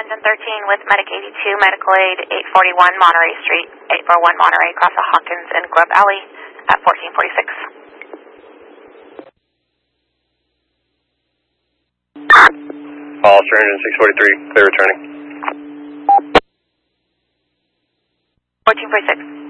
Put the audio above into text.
Washington 13 with Medic 82, Medical Aid 841 Monterey Street, 841 Monterey, across the Hawkins and Grub Alley at 1446. All Engine 643, clear returning. 1446.